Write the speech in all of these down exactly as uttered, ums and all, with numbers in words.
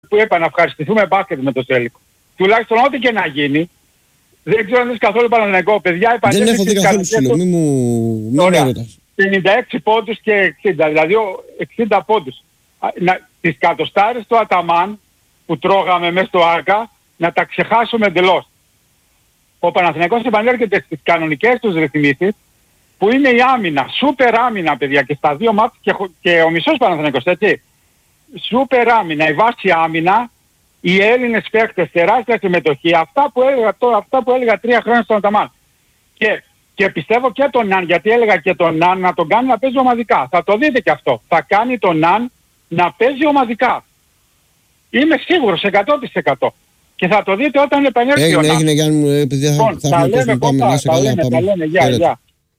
που είπα να ευχαριστηθούμε μπάσκετ με το Σέλικο. Τουλάχιστον ό,τι και να γίνει, δεν ξέρω αν δεις καθόλου Παναθηναϊκό, παιδιά. Δεν έχω δει καθόλου ψηλό, μη μου μη με ρωτάς. πενήντα έξι πόντους και εξήντα, δηλαδή εξήντα πόντους. Να, τις κατοστάρες του Αταμάν που τρώγαμε μέσα στο Άρκα, να τα ξεχάσουμε εντελώς. Ο Παναθηναϊκός επανέρχεται στις κανονικές τους ρυθμίσεις, που είναι η άμυνα, σούπερ άμυνα παιδιά, και στα δύο μάτς και, και ο μισός Παναθηναϊκός, έτσι. Σούπερ άμυνα, η βάση άμυνα, οι Έλληνες παίκτες, τεράστια συμμετοχή, αυτά που έλεγα τώρα, αυτά που έλεγα τρία χρόνια στον Αταμάν. Και, και πιστεύω και τον Ναν, γιατί έλεγα και τον Ναν να τον κάνει να παίζει ομαδικά. Θα το δείτε και αυτό. Θα κάνει τον Ναν να παίζει ομαδικά. Είμαι σίγουρος εκατό τοις εκατό. Και θα το δείτε όταν επανέλθει έγινε, ο Ναν. Έγινε, Γιάννη μου, επειδή θα, λοιπόν, θα έχουμε κόσμο, πάμε, να είσαι καλά, λέμε, πάμε. λέμε, γεια, γεια.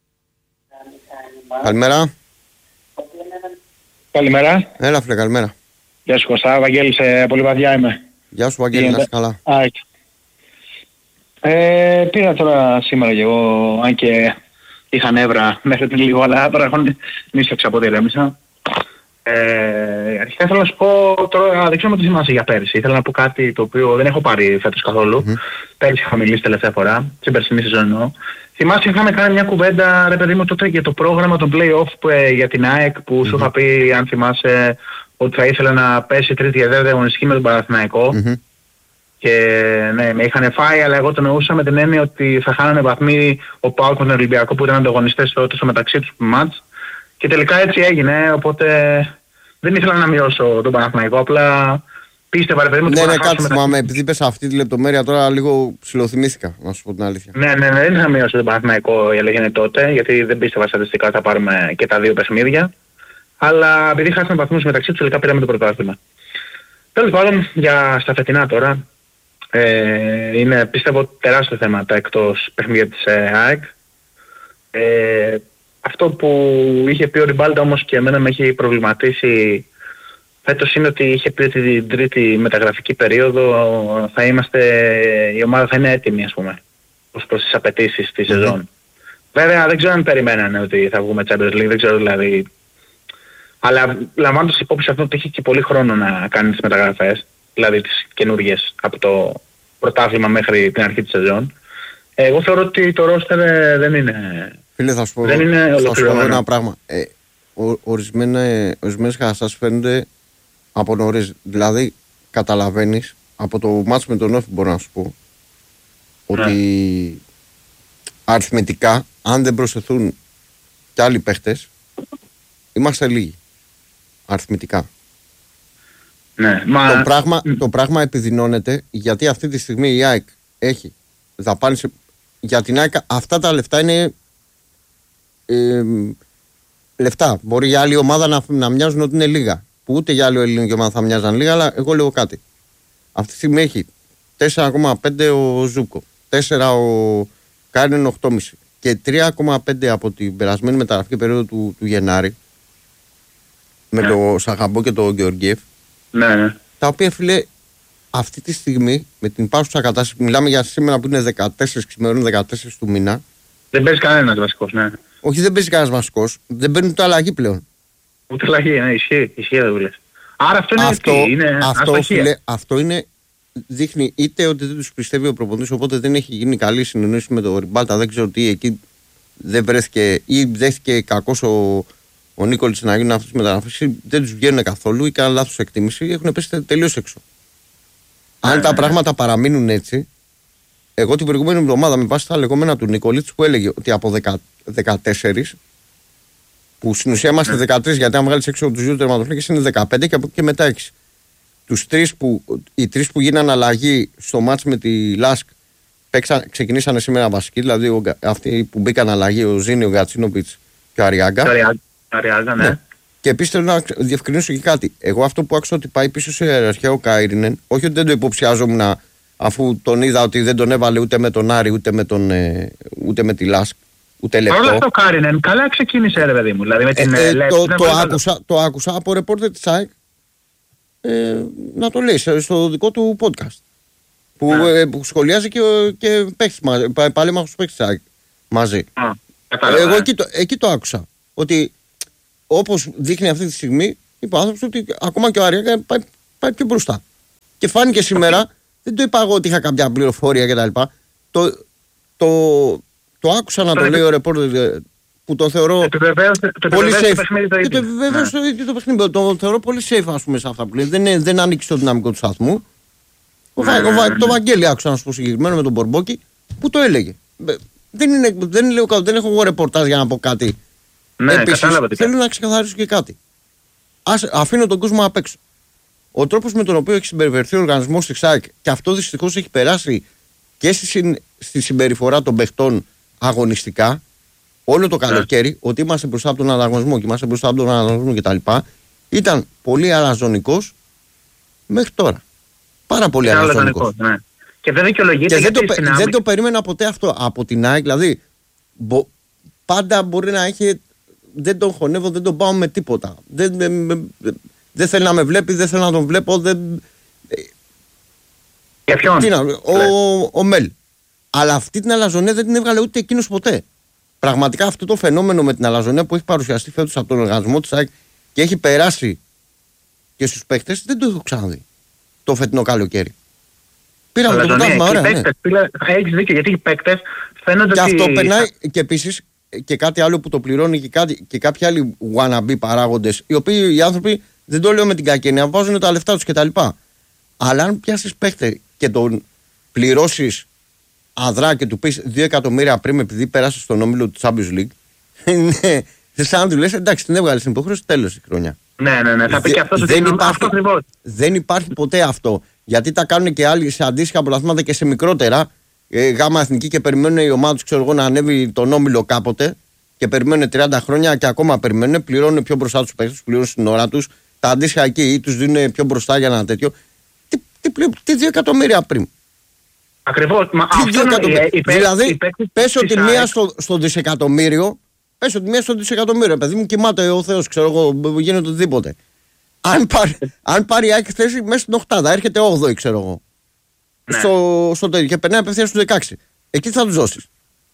Καλημέρα. Καλημέρα. Έλα φίλε, καλημέρα. Γεια σου Κωστά, Βαγγέλης, ε, πολύ βαθιά είμαι. Γεια σου Βαγγέλη, να είσαι καλά. Α, ε, πήρα τώρα σήμερα και εγώ, αν και είχα νεύρα μέχρι πριν λίγο, αλλά τώρα έχω νύσεξα από ό,τι ηρέμησα. Ε, αρχικά θέλω να σου πω, τώρα δεν ξέρω τι θυμάσαι για πέρυσι. Ήθελα να πω κάτι το οποίο δεν έχω πάρει φέτος καθόλου. Mm-hmm. Πέρυσι είχα μιλήσει τελευταία φορά, στην περσινή σεζόν εννοώ. Θυμάσαι είχαμε κάνει μια κουβέντα, ρε παιδί μου, τότε για το πρόγραμμα των play-off που, ε, για την ΑΕΚ που mm-hmm. σου είχα πει, αν θυμάσαι, ότι θα ήθελα να πέσει τρίτη και δεύτερη αγωνιστική με τον Παναθηναϊκό. Mm-hmm. Και ναι, με είχαν φάει, αλλά εγώ το νοούσα με την έννοια ότι θα χάνανε βαθμοί ο ΠΑΟΚ με τον Ολυμπιακό που ήταν ανταγωνιστές τότε στο μεταξύ τους μάτς. Και τελικά έτσι έγινε, οπότε δεν ήθελα να μειώσω τον Παναθηναϊκό, απλά πίστευα ρε παιδί μου ότι ναι, ναι, ναι, κάτι θυμάμαι, επειδή πες αυτή τη λεπτομέρεια τώρα λίγο ψιλοθυμήθηκα, να σου πω την αλήθεια. Ναι, ναι, ναι, δεν ήθελα να μειώσω τον Παναθηναϊκό, η αλήθεια είναι τότε, γιατί δεν πίστευα στατιστικά ότι θα πάρουμε και τα δύο παιχνίδια. Αλλά επειδή χάσαμε βαθμούς μεταξύ τους, τελικά πήραμε το πρωτάθλημα. Τέλος πάντων, για στα φετινά τώρα, ε, είναι πιστεύω τεράστιο θέμα τα εκτός παιχνίδια της ε, ΑΕΚ. Ε, αυτό που είχε πει ο Ριμπάλντα όμως και εμένα με έχει προβληματίσει φέτος είναι ότι είχε πει ότι την τρίτη μεταγραφική περίοδο θα είμαστε, η ομάδα θα είναι έτοιμη ας πούμε, ως προς τις απαιτήσεις της σεζόν. Mm-hmm. Βέβαια δεν ξέρω αν περιμένανε ότι θα βγούμε Champions League, δεν ξέρω δηλαδή. Αλλά λαμβάνοντας υπόψη αυτό ότι έχει και πολύ χρόνο να κάνει τις μεταγραφές, δηλαδή τις καινούργιες από το πρωτάθλημα μέχρι την αρχή της σεζόν, εγώ θεωρώ ότι το roster δεν είναι... Φίλε, θα σου πω, θα σου πω ένα πράγμα. Ε, ορισμένες καταστάσεις φαίνονται από νωρίς. Δηλαδή, καταλαβαίνεις από το μάτς με τον Όφη, μπορώ να σου πω, ότι ναι. αριθμητικά, αν δεν προσθεθούν κι άλλοι παίχτες, είμαστε λίγοι. Αριθμητικά. Ναι, μα... το, πράγμα, το πράγμα επιδεινώνεται γιατί αυτή τη στιγμή η ΑΕΚ έχει δαπάνει σε... για την ΑΕΚ αυτά τα λεφτά είναι ε, λεφτά. Μπορεί για άλλη ομάδα να, να μοιάζουν ότι είναι λίγα. Που ούτε για άλλη ελληνική ομάδα θα μοιάζαν λίγα, αλλά εγώ λέω κάτι. Αυτή τη στιγμή έχει τέσσερα κόμμα πέντε ο Ζούκο, τέσσερα ο Κάρινεν οκτώ κόμμα πέντε και τρία κόμμα πέντε από την περασμένη μεταγραφική περίοδο του, του Γενάρη με ναι. το Σαχαμπό και το Γεωργίευ. Ναι, ναι. Τα οποία φίλε αυτή τη στιγμή με την πάυσα κατάσταση που μιλάμε για σήμερα που είναι δεκατέσσερα ξημερών δεκατέσσερα του μήνα. Δεν παίζει κανένας βασικός, ναι. Όχι, δεν παίζει κανένας βασικός. Δεν παίρνουν ούτε αλλαγή πλέον. Ούτε αλλαγή, ναι, ισχύει, ισχύει δεν δουλεύει. Άρα αυτό είναι αυτό, τι, είναι αυτό, φίλε, αυτό είναι, δείχνει είτε ότι δεν τους πιστεύει ο προπονητής, οπότε δεν έχει γίνει καλή συνεννόηση με τον Ριμπάλτα, δεν ξέρω τι, εκεί δεν βρέθηκε ή δέχθηκε κακός ο, ο Νίκολης να γίνουν αυτές τις μεταγραφές, δεν τους βγαίνουν καθόλου ή κάνουν λάθος εκτίμηση, έχουν πέσει τελείως έξω. Αν τα πράγματα παραμείνουν έτσι, εγώ την προηγούμενη εβδομάδα με βάση τα λεγόμενα του Νικολίτς που έλεγε ότι από δεκατέσσερα, που στην ουσία είμαστε δεκατρείς, γιατί αν βγάλεις έξω τους δύο τερματοφύλακες είναι δεκαπέντε και από εκεί και μετά έξι. Τους τρεις που, οι τρεις που γίναν αλλαγή στο μάτς με τη Λάσκ παίξαν, ξεκινήσανε σήμερα βασικοί, δηλαδή ο, αυτοί που μπήκαν αλλαγή, ο Ζήνη, ο Γκατσίνοβιτς και ο Αριάγκα. Αριάγκα, ναι. ναι. Και επίσης θέλω να διευκρινίσω και κάτι. Εγώ αυτό που άκουσα ότι πάει πίσω σε ιεραρχία ο Κάιρινεν, όχι ότι δεν το υποψιάζομαι αφού τον είδα ότι δεν τον έβαλε ούτε με τον Άρη ούτε με, τον, ούτε με τη Λάσκ. Παρ' όλα αυτά ο Κάρινεν καλά ξεκίνησε ρε παιδί μου. Δηλαδή με την, ε, ε, λέξη, το, το, άκουσα, το άκουσα από ρεπόρτερ της ΑΕΚ ε, να το λέει στο δικό του podcast που, ε, που σχολιάζει και, και παίχτης, πάλι μάχος παίχτης της ΑΕΚ μαζί. Α, εγώ εκεί το, εκεί το άκουσα ότι όπως δείχνει αυτή τη στιγμή είπε ο άνθρωπος ότι ακόμα και ο Αριάγκα πάει, πάει πιο μπροστά. Και φάνηκε σήμερα, δεν το είπα εγώ ότι είχα κάποια πληροφορία κτλ. Το, το, το άκουσα να το λέει ο ρεπόρτερ που τον θεωρώ πολύ safe. Και το επιβεβαίωσε το ίδιο το παιχνίδι. Το θεωρώ πολύ safe, ας πούμε, σε αυτά που λέει. Δεν, δεν ανήκει στο δυναμικό του σταθμού. Το Βαγγέλη άκουσα να σου πω συγκεκριμένο με τον Μπορμπόκη που το έλεγε. Δεν, είναι, δεν, λέω, δεν έχω εγώ ρεπορτάζ για να πω κάτι. Ναι, επίσης, θέλω να ξεκαθαρίσω και κάτι. Ας, αφήνω τον κόσμο απ' έξω. Ο τρόπος με τον οποίο έχει συμπεριφερθεί ο οργανισμός της ΑΕΚ και αυτό δυστυχώς έχει περάσει και στη, στη συμπεριφορά των παιχτών αγωνιστικά όλο το καλοκαίρι, ναι. Ότι είμαστε μπροστά από τον ανταγωνισμό και είμαστε μπροστά από τον ανταγωνισμό κτλ. Ήταν πολύ αλαζονικός μέχρι τώρα. Πάρα πολύ αλαζονικός. Ναι. Και δεν δικαιολογείται. Και δεν το, δεν το περίμενα ποτέ αυτό από την ΑΕΚ. Δηλαδή, μπο, πάντα μπορεί να έχει. Δεν τον χωνεύω, δεν τον πάω με τίποτα. Δεν, δεν, δεν θέλει να με βλέπει, δεν θέλω να τον βλέπω. Δεν... Για ποιον? Τι να, ο, ο, ο Μέλ. Αλλά αυτή την αλαζονία δεν την έβγαλε ούτε εκείνος ποτέ. Πραγματικά αυτό το φαινόμενο με την αλαζονία που έχει παρουσιαστεί φέτος από τον οργανισμό της ΑΕΚ και έχει περάσει και στους παίκτες, δεν το έχω ξαναδεί το φετινό καλοκαίρι. Πήραμε το πρωτάθλημα, ωραία. Ναι. Έχεις δίκιο, γιατί οι παίκτες φαίνονται. Και ότι... αυτό περνάει και επίσης και κάτι άλλο που το πληρώνει και, κάτι, και κάποιοι άλλοι wannabe παράγοντες, οι οποίοι οι άνθρωποι δεν το λέω με την κακή έννοια, βάζουν τα λεφτά τους κτλ. Αλλά αν πιάσεις παίκτη και τον πληρώσεις αδρά και του πεις δύο εκατομμύρια πριν επειδή πέρασε στον όμιλο του Champions League, ναι, σαν να του λες εντάξει, την έβγαλε στην υποχρέωση, τέλος η χρονιά. Ναι, ναι, ναι. Θα πει και αυτό ότι δεν υπάρχει, αυτό ακριβώς. Δεν υπάρχει ποτέ αυτό. Γιατί τα κάνουν και άλλοι σε αντίστοιχα πρωταθλήματα και σε μικρότερα. Ε, γάμα εθνική και περιμένουν η ομάδα τους, ξέρω εγώ, να ανέβει τον όμιλο κάποτε. Και περιμένουν τριάντα χρόνια και ακόμα περιμένουν. Πληρώνουν πιο μπροστά τους παίκτες, πληρώνουν στην ώρα τους. Τα αντίστοιχα εκεί ή τους δίνουν πιο μπροστά για ένα τέτοιο. Τι, τι, τι δύο εκατομμύρια πριν. Ακριβώς. Μα τι αυτό είναι, η, δηλαδή, η πες ότι μία στο, στο δισεκατομμύριο. Πες ότι μία στο δισεκατομμύριο. Παιδί μου κοιμάται ο Θεός, ξέρω εγώ, γίνεται οτιδήποτε. Αν πάρει, αν πάρει η ΑΕΚ θέση μέσα στην οκτάδα, έρχεται όγδοη, ξέρω εγώ. Ναι. Στο, στο τέλειο και περνάει απευθείας στους δεκαέξι. Εκεί θα τους δώσεις.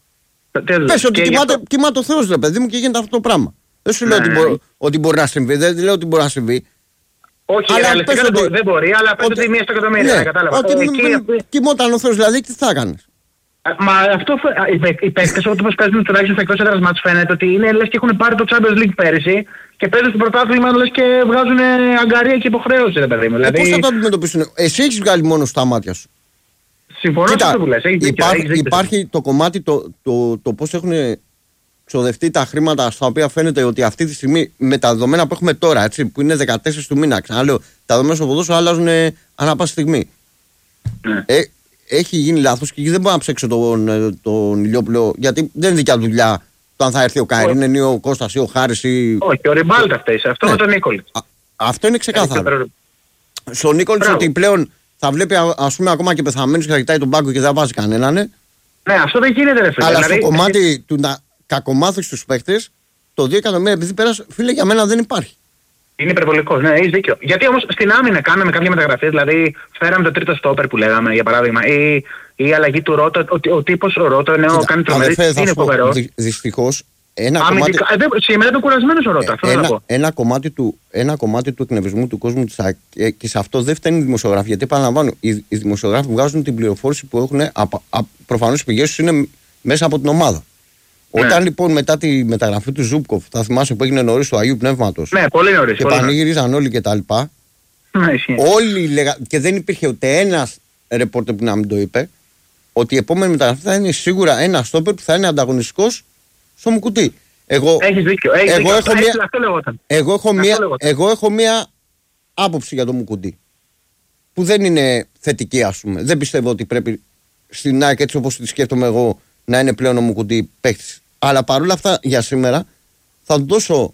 Πες ότι κοιμάται, αυτό... κοιμάται ο Θεός, ρε παιδί μου, και γίνεται αυτό το πράγμα. Δεν σου ναι, λέω ναι, ότι, ναι. Μπο, ότι μπορεί να συμβεί, δεν λέω ότι μπορεί να συμβεί. Όχι, αλλά πες ότι... δεν μπορεί, αλλά πες ότι μία στο εκατομμύριο. Ναι, κατάλαβα. Ότι κοιμόταν ο Θεός, δηλαδή, τι θα έκανες. Μα αυτό οι παίκτες όπως παίζουν τουλάχιστον στα εκτός έδρας μάτς φαίνεται ότι είναι λες και έχουν πάρει το Champions League πέρυσι και παίζουν στο πρωτάθλημα λες και βγάζουν αγκαρία και υποχρέωση, ρε παιδί μου. Δηλαδή... Πώς θα το αντιμετωπίσουν, εσύ έχεις βγάλει μόνο στα μάτια σου. Συμφωνώ με αυτό που λες. Έχεις υπάρχει, δίκιο, έχεις υπάρχει το κομμάτι το, το, το, το πώς έχουν ξοδευτεί τα χρήματα στα οποία φαίνεται ότι αυτή τη στιγμή με τα δεδομένα που έχουμε τώρα, έτσι, που είναι δεκατέσσερα του μήνα, ξαναλέω, τα δεδομένα στο ποδόσφαιρο αλλάζουν ανά πάσα στιγμή. Ναι. Ε, έχει γίνει λάθος και δεν μπορώ να ψέξω τον, τον Ηλιόπουλο, γιατί δεν είναι δικιά δουλειά το αν θα έρθει ο Καϊρίνεν ή ο Κώστας ή ο Χάρης ή... Όχι, ο Ριμπάλτα φταίει, αυτό ναι. Με τον Νίκολιτς. Αυτό είναι ξεκάθαρο. Στον Νίκολιτς ότι πλέον θα βλέπει, ας πούμε, ακόμα και πεθαμένους και θα κοιτάει τον πάγκο και δεν βάζει κανέναν. Ναι, ναι, αυτό δεν γίνεται, ρε φίλε. Αλλά δηλαδή... στο κομμάτι του να κακομάθει στους παίχτες, το δύο εκατομμύρια επειδή πέρασε, φίλε, για μένα δεν υπάρχει. Είναι υπερβολικός, ναι, έχεις δίκιο. Γιατί όμως στην άμυνα κάναμε κάποια μεταγραφή, δηλαδή φέραμε το τρίτο στόπερ που λέγαμε, για παράδειγμα, ή η αλλαγή του Ρότο, ο, ο τύπος ο Ρότο, ναι, ο κάνει τρομερή, είναι φοβερό. Δυστυχώς, ένα Αμυντικά, κομμάτι... ε, σήμερα είναι κουρασμένος ο Ρότο, αυτό ένα, να πω. Ένα κομμάτι, του, ένα κομμάτι του εκνευρισμού του κόσμου της ΑΕΚ και, και σε αυτό δεν φταίνει οι δημοσιογράφοι, γιατί επαναλαμβάνω, οι, οι δημοσιογράφοι βγάζουν την πληροφόρηση που έχουν, προφανώς οι πηγές τους είναι μέσα από την ομάδα. Ναι. Όταν λοιπόν μετά τη μεταγραφή του Ζούπκοφ, θα θυμάσαι που έγινε νωρίς του Αγίου Πνεύματος. Ναι, πολύ νωρίς. Και πανηγύριζαν όλοι και τα λοιπά. Ναι, όλοι λέγα, και δεν υπήρχε ούτε ένας ρεπόρτερ που να μην το είπε, ότι η επόμενη μεταγραφή θα είναι σίγουρα ένα στόπερ που θα είναι ανταγωνιστικός στο Μουκουτί. Εγώ, έχεις δίκιο. Έχεις εγώ, δίκιο. Έχω αυτό, μία, αυτό λεγόταν. Εγώ, έχω αυτό μία, λεγόταν. εγώ έχω μία άποψη για το Μουκουτί. Που δεν είναι θετική, ας πούμε. Δεν πιστεύω ότι πρέπει στην ΑΕΚ, έτσι όπως τη σκέφτομαι εγώ, να είναι πλέον ο Μουκουτί παίκτης. Αλλά παρόλα αυτά για σήμερα θα του δώσω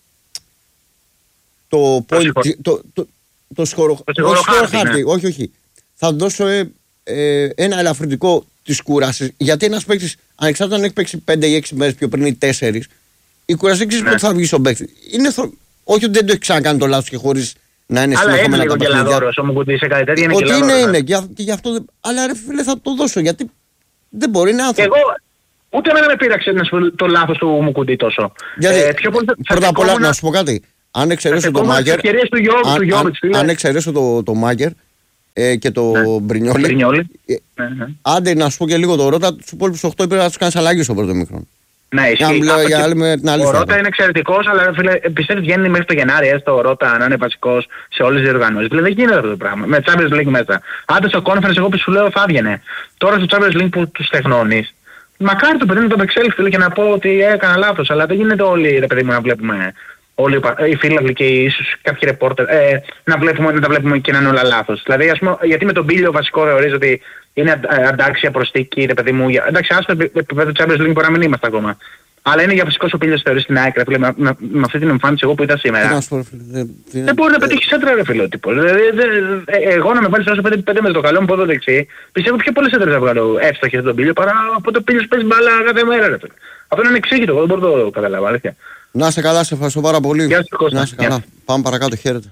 το point, το, το, το, το σκορο, χάρτη. Όχι, όχι. Θα του δώσω ε, ε, ένα ελαφρυντικό της κούρασης. Γιατί ένας παίκτης, ανεξάρτητα αν έχει παίξει πέντε ή έξι μέρες πιο πριν ή τέσσερις, η κούραση δεν ξέρει πότε θα βγει στον παίκτη. Είναι θρο... Όχι ότι δεν το έχει ξανακάνει το λάθος και χωρίς να είναι συνεχόμενα τα παιχνίδια. Ότι είναι, είναι. Και γι' αυτό. Αλλά ρε φίλε, θα το δώσω γιατί δεν μπορεί να είναι άνθρωπο. Ούτε εμένα με πείραξε το λάθος του Μουκουντή τόσο. Γιατί, ε, πιο πολύ, πρώτα απ' όλα να σου πω κάτι. Αν εξαιρέσω το Μάγκερ, αν, αν, αν εξαιρέσω το, το Μάγκερ, ε, και το ναι. Μπρινιόλι. Μπρινιόλι. Ε, ναι, ναι. Άντε να σου πω και λίγο το Ρότα, τους υπόλοιπους οκτώ πρέπει να τους κάνεις αλλαγή στο πρώτο μικρό. Ναι, για να μιλάω για άλλη με την αλήθεια. Ο Ρότα είναι εξαιρετικός, αλλά φίλε, πιστεύεις βγαίνει μέχρι το Γενάρη έστω ο Ρότα να είναι βασικός σε όλες τις διοργανώσεις. Δηλαδή δεν γίνεται αυτό το πράγμα. Με Champions League μέσα. Άντε στο Conference, εγώ που σου λέω θα έβγαινε. Τώρα στο Champions League που τους τεχνώνεις. Μακάρι το παιδί να το επεξέλθει και να πω ότι έκανα λάθος, αλλά δεν γίνεται όλοι ρε παιδί μου να βλέπουμε. Όλοι οι φίλοι και ίσως κάποιοι ρεπόρτερ ε, να, βλέπουμε, να τα βλέπουμε και να είναι όλα λάθος. Δηλαδή, ας πούμε, γιατί με τον Πίλιο βασικό θεωρείς ότι είναι αντάξια προστίκη, ρε παιδί μου. Για, εντάξει, άστο επίπεδο Champions League μπορεί να μην είμαστε ακόμα. Αλλά είναι για βασικός ο Πίλιος θεωρείς στην άκρη. Με, με, με αυτή την εμφάνιση εγώ που ήταν σήμερα. Δεν, δεν μπορεί να πετύχει έντρα ρε φιλότυπο. Εγώ να με βάλεις όσο πέντε πέντε με το καλό μου πόδο δεξί, πιστεύω πιο πολλές έντρες θα βγάλω εύστοχες τον Πίλιο παρά από το Πίλιος παίζει μπάλα κάθε μέρα. Ρε. Αυτό είναι ανεξήγητο, εγώ δεν μπορώ να το καταλάβω. Αλήθεια. Να είσαι καλά, σε ευχαριστώ πάρα πολύ. Γεια σας, Κώστα. Να είσαι καλά. Πάμε παρακάτω, χαίρετε.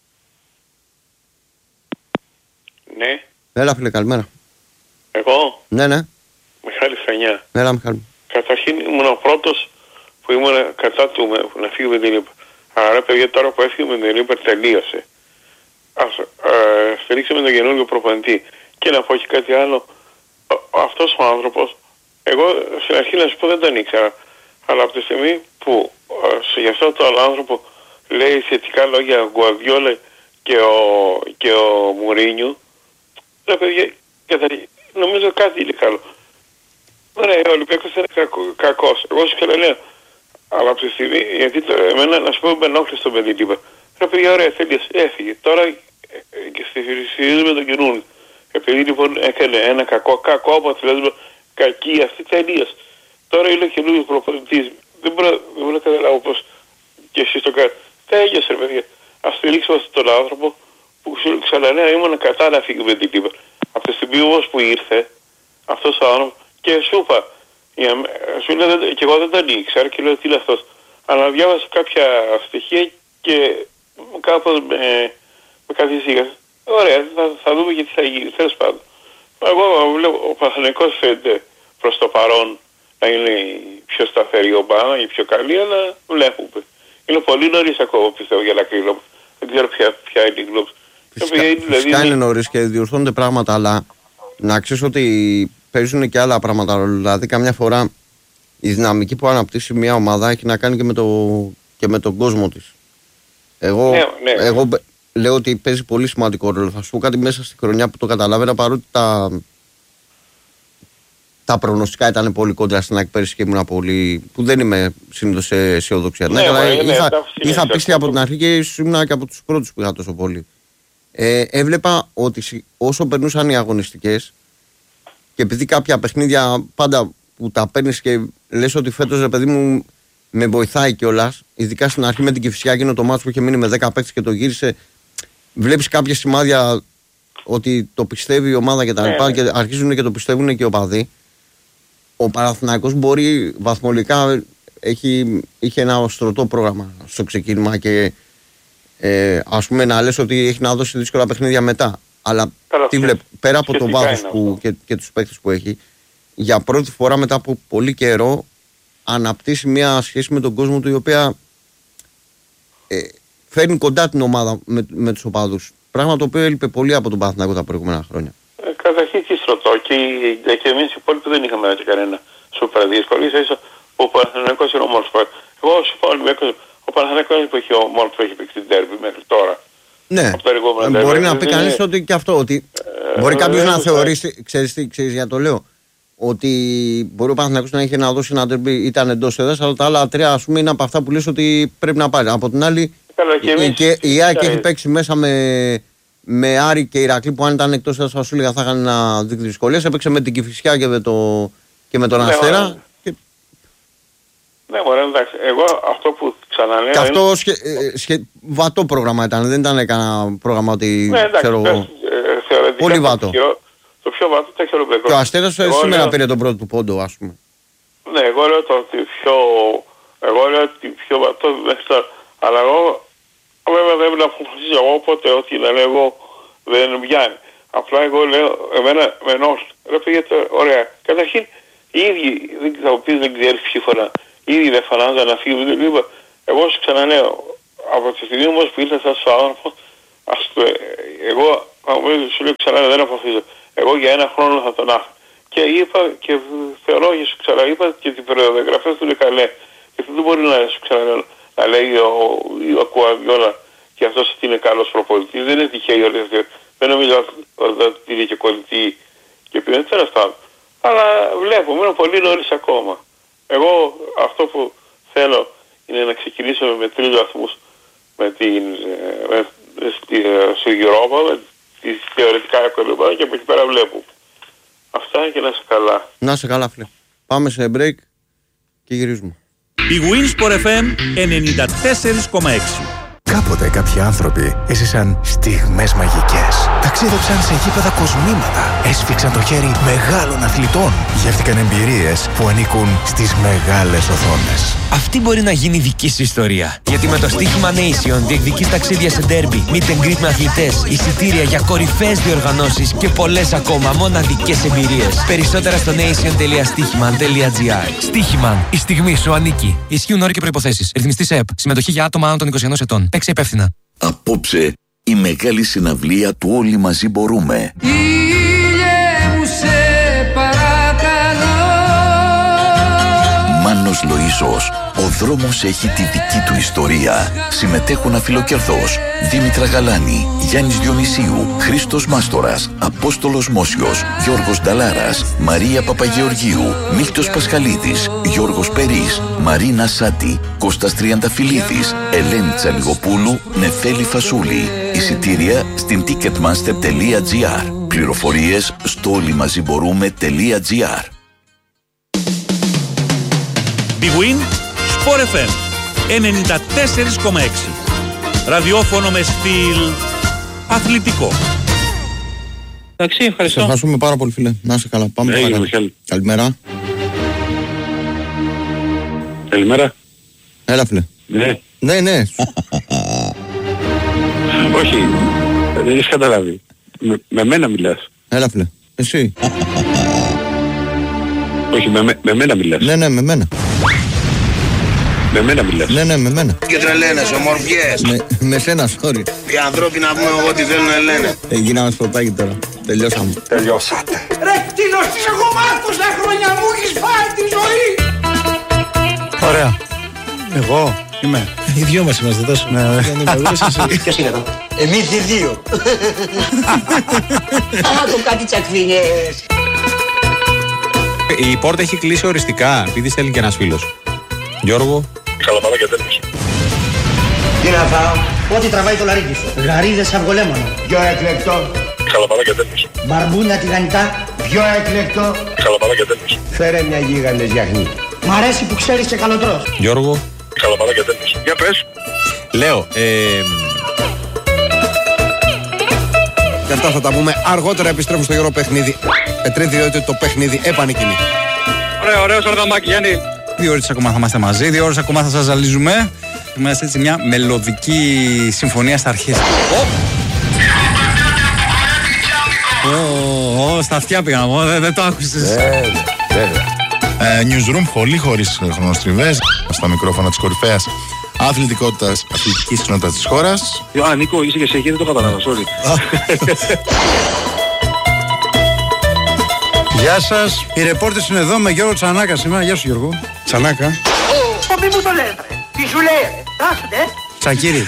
Ναι. Έλα φίλε, καλημέρα. Εγώ. Ναι, ναι. Μιχάλη Φανιά. Έλα, Μιχάλη. Καταρχήν ήμουν ο πρώτος που ήμουν κατά του με, να φύγει με την Ήπα. Άρα παιδιά τώρα που έφυγε με την Ήπα τελείωσε. Ας ε, στηρίξαμε τον καινούργιο προπονητή. Και να πω και κάτι άλλο. Αυτός ο άνθρωπος, εγώ στην αρχή να σου πω δεν τον ήξερα. Αλλά από τη στιγμή που ε, για αυτόν τον άνθρωπο λέει θετικά λόγια ο Γκουαρδιόλα και ο, και ο Μουρίνιου, ρε παιδιά, νομίζω κάτι είναι καλό. Ωραία, ο Ολυμπιακός είναι κακό, κακός. Εγώ σου λέω, αλλά από τη στιγμή, γιατί το, εμένα να σου πω με ενόχλησε το παιδί τύπα. Ρε παιδιά, ωραία, τέλειωσε, έφυγε. Τώρα ε, και στηρίζουμε τον καινούριο. Επειδή λοιπόν έκανε ένα κακό, κακό αποτελέσμα, κακή αυτή τελείωσε. Τώρα είναι ο καινούργιος προπονητής. Δεν μπορώ, δεν μπορώ να καταλάβω πως και εσείς το κάνετε. Τέλειωσε ρε παιδιά. Ας στηρίξουμε αυτόν τον άνθρωπο που ξαναλέω ήμουν κατά να φύγει με την τύπα. Από τη στιγμή όμως που ήρθε αυτός ο άνθρωπος και σου είπα, σου λέω και εγώ δεν τον ήξερα και λέω τι είναι αυτός. Αλλά διάβασα κάποια στοιχεία και κάπως με, με καθησύχασε. Ωραία, θα, θα δούμε και τι θα γίνει. Τέλος πάντων. Εγώ βλέπω ο Παναθηναϊκός φαίνεται προς το παρόν να είναι η πιο σταθερή ομάδα, η πιο καλή, αλλά βλέπουμε. Είναι πολύ νωρίς ακόμα πιστεύω για να κρίνω. Δεν ξέρω ποια, ποια είναι η γνώμη. Φυσικά, είναι, δηλαδή, φυσικά είναι νωρίς και διορθώνονται πράγματα, αλλά να ξέρεις ότι παίζουν και άλλα πράγματα. Δηλαδή, καμιά φορά η δυναμική που αναπτύσσει μια ομάδα έχει να κάνει και με, το, και με τον κόσμο της. Εγώ, ναι, ναι. εγώ λέω ότι παίζει πολύ σημαντικό ρόλο. Θα σου πω κάτι μέσα στη χρονιά που το καταλάβαινα, παρότι τα, τα προγνωστικά ήταν πολύ κόντρα στην εκπαίδευση και ήμουν πολύ. Που δεν είμαι συνήθως σε αισιοδοξία. Ναι, ναι, ναι, είχα, ναι, είχα πίστη από την αρχή και ήμουν και από τους πρώτους που είχα τόσο πολύ. Ε, έβλεπα ότι όσο περνούσαν οι αγωνιστικές και επειδή κάποια παιχνίδια πάντα που τα παίρνεις και λες ότι φέτος ρε παιδί μου με βοηθάει κιόλας, ειδικά στην αρχή με την Κηφισιά εκείνο το μάτσο που είχε μείνει με δέκα παίκτες και το γύρισε, βλέπεις κάποια σημάδια ότι το πιστεύει η ομάδα και τα λοιπά ναι. Και αρχίζουν και το πιστεύουν και οι οπαδοί. Ο Παναθηναϊκός μπορεί βαθμολογικά έχει, είχε ένα στρωτό πρόγραμμα στο ξεκίνημα και ε, ας πούμε να λες ότι έχει να δώσει δύσκολα παιχνίδια μετά. Αλλά τι βλέπ, πέρα από το βάθος που, και, και τους παίκτες που έχει, για πρώτη φορά μετά από πολύ καιρό αναπτύσσει μια σχέση με τον κόσμο του η οποία ε, φέρνει κοντά την ομάδα με, με τους οπαδούς. Πράγμα το οποίο έλειπε πολύ από τον Παναθηναϊκό τα προηγούμενα χρόνια. Ε, καταρχήν τι στρωτό και, και εμείς οι υπόλοιποι δεν είχαμε έτσι κανένα σούπερα δύσκολο. Ίσα ίσα ο Παναθηναϊκός είναι ο μόνος. Εγώ συμφωνώ, ο Παναθηναϊκός που έχει ο μόνος που έχει παίξει την τέρμπι μέχρι τώρα. Ναι, ε, μπορεί να πει κανείς είναι... ότι και αυτό, ότι ε, μπορεί κάποιος ε, να ε, θεωρήσει, ξέρεις τι, ξέρεις για το λέω, ότι μπορεί ο Παναθηναϊκός να είχε να δώσει ένα τέρμπι, ήταν εντός έδρας, αλλά τα άλλα τρία ας πούμε είναι από αυτά που λες ότι πρέπει να πάρει. Από την άλλη, καλά, και εμείς, και η ΑΕΚ έχει παίξει μέσα με, με Άρη και Ηρακλή που αν ήταν εκτός έδρας θα σου έλεγα θα είχαν ένα δίκτυο δυσκολίας, έπαιξε με την Κηφισιά και με, το, και με τον ναι, Αστέρα. Και... Ναι, μωρέ, εντάξει. Εγώ αυτό που ξαναλέω. Και αυτό είναι... σχε, σχε, βατό πρόγραμμα ήταν, δεν ήταν κανένα πρόγραμμα ότι. Ναι, εντάξει, ξέρω εγώ. Ε, πολύ βατό. Το, χειρο, το πιο βατό ήταν χειροπλεκό. Και ο Αστέρας σήμερα λέω... πήρε τον πρώτο του πόντο, ας πούμε. Ναι, εγώ λέω το ότι πιο. Εγώ λέω ότι πιο βατό μέχρι τώρα. Αλλά εγώ. Βέβαια δεν να αποφασίσω εγώ οπότε ό,τι να λέω εγώ δεν βγαίνει. Απλά εγώ λέω, εμένα με ενός. Ρε πήγαινε, ωραία. Καταρχήν οι ίδιοι, θα μου πεις δεν ξέρεις ποιοι φορά. Ήδη δεν φανάζα να φύγει, δεν είπα. Εγώ σου ξαναλέω, από τη στιγμή όμως που ήρθα σαν άνθρωπος, ας το, εγώ Σου λέει ξανά δεν αποφύγω. Εγώ για ένα χρόνο θα τον άχα. Και είπα και θεωρώ και σου ξαναείπα και την προδιαγραφές του είναι καλέ. Γιατί δεν μπορεί να σου ξαναλέω να λέει ο, ο Κουαβιόλα και αυτός ότι είναι καλός προπονητής. Δεν είναι τυχαίο ότι δεν νομίζω ότι είναι και κολλητή και πήγαινε τέλος πάντων. Αλλά βλέπουμε, είναι πολύ νωρίς ακόμα. Εγώ αυτό που θέλω είναι να ξεκινήσουμε με τρεις βαθμούς με την, με, στη, στη Europa, με τις θεωρητικά οικονομικά και από εκεί πέρα βλέπουμε. Αυτά και να είσαι καλά. Να είσαι καλά, φίλε. Πάμε σε break και γυρίζουμε. Η Winsport εφ εμ ενενήντα τέσσερα κόμμα έξι. Κάποτε κάποιοι άνθρωποι έζησαν στιγμές μαγικές. Ταξίδεψαν σε γήπεδα κοσμήματα. Έσφιξαν το χέρι μεγάλων αθλητών. Γεύτηκαν εμπειρίες που ανήκουν στις μεγάλες οθόνες. Αυτή μπορεί να γίνει δική σου ιστορία. Γιατί με το στοίχημα Nation διεκδικείς ταξίδια σε ντέρμπι, meet and greet με αθλητές, εισιτήρια για κορυφαίες διοργανώσεις και πολλές ακόμα μοναδικές εμπειρίες. Περισσότερα στο nation τελεία στοίχημαν τελεία τζι άρ. Στοίχημαν. Η στιγμή σου ανήκει. Ισχύουν όροι και προϋποθέσεις. Ρυθμιστής ΕΠ. Συμμετοχή για άτομα άνω των είκοσι ενός ετών. Παίξε υπεύθυνα. Απόψε η μεγάλη συναυλία του Όλοι Μαζί Μπορούμε. Μάνος Λοΐζος, ο δρόμος έχει τη δική του ιστορία. Συμμετέχουν Αφιλοκερδός, Δήμητρα Γαλάνη, Γιάννης Διονυσίου, Χρήστος Μάστορας, Απόστολος Μόσιος, Γιώργος Νταλάρας, Μαρία Παπαγεωργίου, Μίχτος Πασχαλίδης, Γιώργος Περής, Μαρίνα Σάτη, Κώστας Τριανταφυλλίδης, Ελένη Τσαλιγοπούλου, Νεφέλη Φασούλη. Εισιτήρια στην ticketmaster τελεία τζι άρ. Πληροφορίες στο όλοιμαζιμπορούμε τελεία τζι άρ. Big Win Sport εφ εμ ενενήντα τέσσερα κόμμα έξι. Ραδιόφωνο με στυλ αθλητικό. Εντάξει, ευχαριστώ. Σε ευχαριστούμε πάρα πολύ, φίλε. Να είσαι καλά. Πάμε Hey, παρακάτω. Καλημέρα. Καλημέρα. Έλα, φίλε. Ναι. Ναι, ναι. Όχι, δεν έχεις καταλάβει. Με, με μένα μιλάς. Έλα, φίλε. Εσύ. Όχι, με, με, με μένα μιλάς. Ναι, ναι, με μένα. Με μένα μιλάς. Ναι, ναι, με μένα. Και τρελαίνες, ομορφιές. Με, με σένα, sorry. Οι ανθρώποι να πούμε εγώ τι θέλουν να λένε. Ε, γίναμε σπορτάκι τώρα. Τελειώσαμε. Τελειώσατε. Ρε κτίνος της εγώ μάρκωσα χρόνια μου έχεις φάει τη ζωή. Ωραία. Εγώ είμαι. Οι δυο μας είμαστε τόσο. Ναι, Ποιος είναι εδώ? Εμείς οι δύο. Άκου κάτι τσακφίνιες. Η πόρτα έχει κλείσει οριστικά, επειδή στέλνει και ένας φίλος. Γιώργο. Καλαμάτα και τέλος. Τι να φάω? Ό,τι τραβάει το λαρίκι σου. Γαρίδες αυγολέμονο. Πιο εκλεκτό. Καλαμάτα και τέλος. Μπαρμπούνια τηγανιτά. Πιο εκλεκτό. Καλαμάτα και τέλος. Φέρε μια γίγαντες γιαχνί. Μ' αρέσει που ξέρεις και καλοτρός. Γιώργο. Καλαμάτα και τέλος. Για πες. Λέω, ε... Και αυτά θα τα πούμε αργότερα. Επιστρέφουμε στο γερό παιχνίδι. Πετρίδη, διότι το παιχνίδι επανεκκινεί. Ωραία, ωραίο οργαμάκι, Γιάννη. Δύο ώρες ακόμα θα είμαστε μαζί, δύο ώρες ακόμα θα σας ζαλίζουμε. Είμαστε έτσι μια μελωδική συμφωνία στα αρχές. Ω, στα αυτιά πήγαμε, δεν το άκουσες. Βέβαια. Newsroom, πολύ χωρίς χρονοστριβές. Στα μικρόφωνα της κορυφαίας αθλητικότητας, αθλητικής κοινότητας της χώρας. Α, Νίκο, είσαι και σε εκεί, δεν το καταλάβα, sorry. Γεια σας. Οι ρεπόρτες είναι εδώ με Γιώργο Τσανάκα σήμερα. Γεια σου, Γιώργο. Τσανάκα. Ω, μη μου το λες ρε. Τι σου λέει ρε. Άσουνε. Τσακίρι.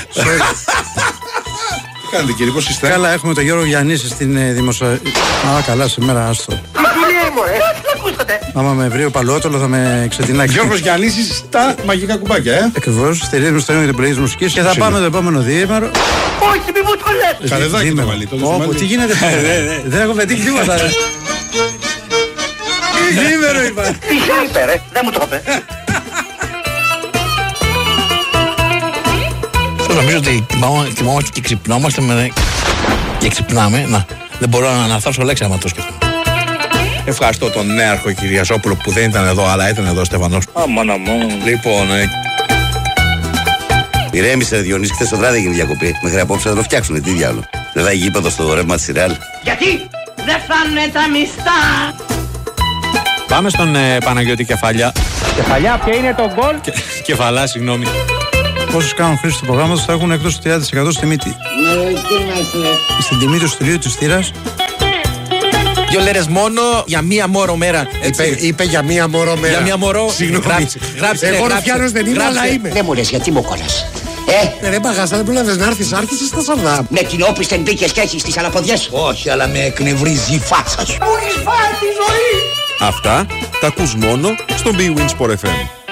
Τι κάνετε κύριε, πώς είστε? Καλά, έχουμε τον Γιώργο Γιαννίση στην ε, δημοσιο... Α, καλά, σήμερα, άστο. Τι σου λέει μωρέ. Τι ακούσατε. Άμα με βρει ο Παλαιότολο θα με ξετινάξει. Γιώργος Γιαννίσης στα μαγικά κουμπάκια, ε! Ακριβώς, στηρίζουμε στο ίδιο την πλοία της μουσικής και θα πάμε το επόμενο διήμερο. Όχι, μη μου το λες. Καρεδάκι το μαλλί, το Όπο, τι γίνεται? Δεν έχω πετύχει τίποτα. Διήμερο είπα. Τι σου είπε ρε. Δεν μου το είπε. Νομίζω ότι κοιμόμαστε και ξυπνόμαστε με... και ξυπνάμε. Να, δεν μπορώ να αναφτάσω λέξη άμα το σκεφτώ. Ευχαριστώ τον νέαρχο Κυριαζόπουλο που δεν ήταν εδώ, αλλά ήταν εδώ ο Στεφανός. Αμάν, αμάν. Λοιπόν, ε... Ηρέμησε Διονύση, χθες το βράδυ έγινε διακοπή. Μέχρι απόψε θα το φτιάξουνε, τι διάλογο. Δεν θα έχει γήπεδο στο ρεύμα της Ρεάλ. Γιατί δεν φάνε τα μισθά. Πάμε στον ε, Παναγιώτη Κεφαλιά. Κεφαλιά, ποια είναι το γκολ? Κεφαλά, συγγνώμη. όσοι κάνουν χρήση του προγράμματος θα έχουν εκτός του τριάντα τοις εκατό στη μύτη. Στην τιμή του στηρίου της θύρας. Δύο λέρες μόνο για μία μόρο μέρα. Είπε, είπε για μία μόρο μέρα. Για μία μόρο. Συγγνώμη. Γράψε, γράψε, Εγώ γράψε, Ρουφιάνος δεν είμαι, γράψε. αλλά είμαι. Δεν μου λες γιατί μου κόλλας. Ε, Ε, δεν παγάσα, δεν πρόλαβες να έρθεις, άρχισες στα σαρδά. με την όπισθεν μπήκες και έχεις τις αναποδιές. Όχι, αλλά με εκνευρίζει η φάτσα σου. Μου έχεις φάει τη ζωή. Αυτά τα ακούς μόνο στο Big Win Sport εφ εμ.